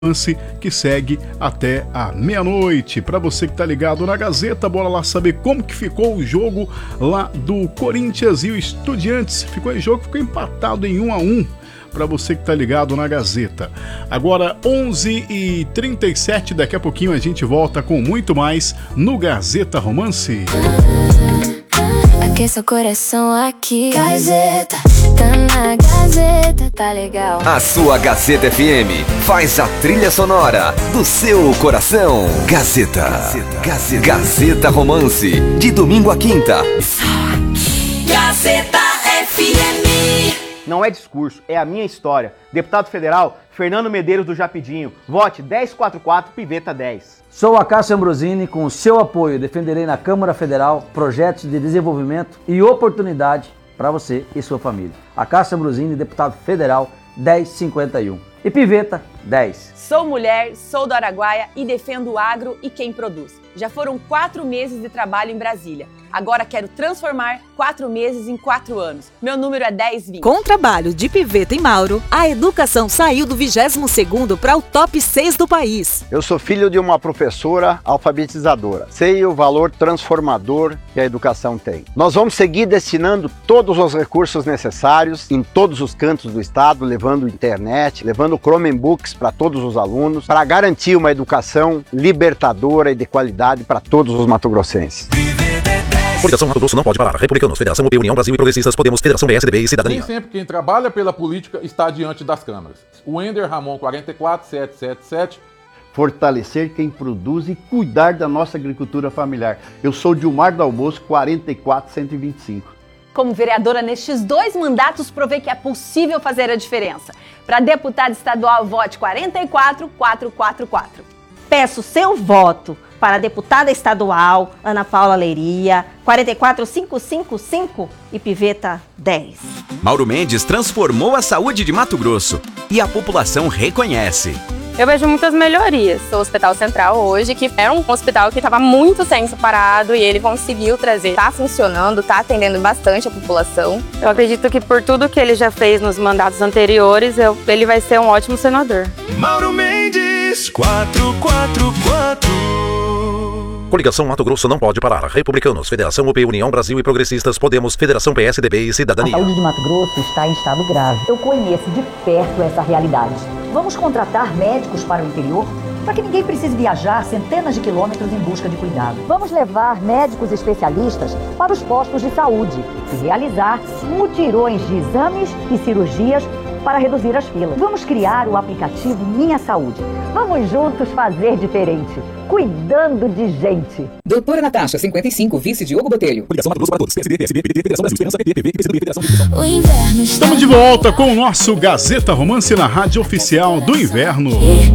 Romance, que segue até a meia-noite. Para você que tá ligado na Gazeta, bora lá saber como que ficou o jogo lá do Corinthians e o Estudiantes. Ficou empatado em 1-1. Para você que tá ligado na Gazeta. Agora 11h37, daqui a pouquinho a gente volta com muito mais no Gazeta Romance. Aqueça o coração aqui. Gazeta, tá na Gazeta, tá legal. A sua Gazeta FM faz a trilha sonora do seu coração. Gazeta. Gazeta Romance, de domingo a quinta. Gazeta FM. Não é discurso, é a minha história. Deputado Federal Fernando Medeiros do Japidinho. Vote 1044 Piveta 10. Sou a Cássio Ambrosini, com o seu apoio defenderei na Câmara Federal projetos de desenvolvimento e oportunidade para você e sua família. A Cássio Ambrosini, deputado federal 1051. E Piveta 10. Sou mulher, sou do Araguaia e defendo o agro e quem produz. Já foram 4 meses de trabalho em Brasília. Agora quero transformar 4 meses em 4 anos. Meu número é 1020. Com o trabalho de Piveta e Mauro, a educação saiu do 22º para o top 6 do país. Eu sou filho de uma professora alfabetizadora. Sei o valor transformador que a educação tem. Nós vamos seguir destinando todos os recursos necessários em todos os cantos do estado, levando internet, levando Chromebooks para todos os alunos, para garantir uma educação libertadora e de qualidade para todos os mato-grossenses. Coligação Mato Grosso não pode parar. Republicanos, Federação UP, União Brasil e Progressistas, Podemos, Federação PSDB e Cidadania. Nem sempre quem trabalha pela política está diante das câmeras. O Ender Ramon 44777. Fortalecer quem produz e cuidar da nossa agricultura familiar. Eu sou Dilmar do Almoço 44125. Como vereadora nestes 2 mandatos, provei que é possível fazer a diferença. Para deputada estadual, vote 44444. Peço seu voto para a deputada estadual Ana Paula Leiria, 44555 e Piveta 10. Mauro Mendes transformou a saúde de Mato Grosso e a população reconhece. Eu vejo muitas melhorias. O Hospital Central hoje, que era um hospital que estava muito tempo parado e ele conseguiu trazer. Está funcionando, está atendendo bastante a população. Eu acredito que por tudo que ele já fez nos mandatos anteriores, ele vai ser um ótimo senador. Mauro Mendes 444. Coligação Mato Grosso não pode parar. Republicanos, Federação UP, União Brasil e Progressistas, Podemos, Federação PSDB e Cidadania. A saúde de Mato Grosso está em estado grave. Eu conheço de perto essa realidade. Vamos contratar médicos para o interior para que ninguém precise viajar centenas de quilômetros em busca de cuidado. Vamos levar médicos especialistas para os postos de saúde e realizar mutirões de exames e cirurgias para reduzir as filas. Vamos criar o aplicativo Minha Saúde. Vamos juntos fazer diferente, cuidando de gente. Doutora Natasha, 55, vice Diogo Botelho. Coligação Mato Grosso para todos. PSB, PSB, PT, Federação Brasil, Esperança, PT, PV, PCdoB, Federação Estamos de volta com o nosso Gazeta Romance na rádio oficial do Inverno.